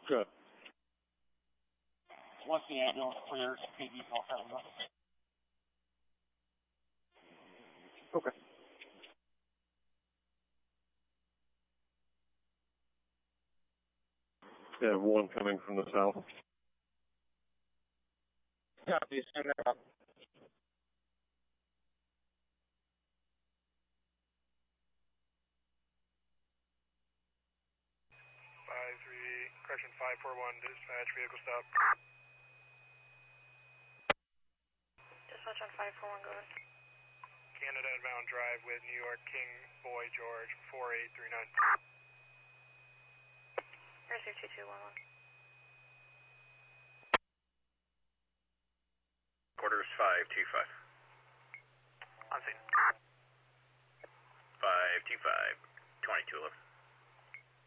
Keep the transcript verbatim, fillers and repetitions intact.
Good. Once the ambulance clears, P D's all set with us. Okay. Yeah, one coming from the south. Copy, send that up. five three, correction, five four one, dispatch, vehicle stop. Dispatch on five four one, go ahead. Canada inbound drive with New York King Boy George, four eight three nine. Receive two two one one. Quarters five two five. On scene. five two five, twenty-two eleven.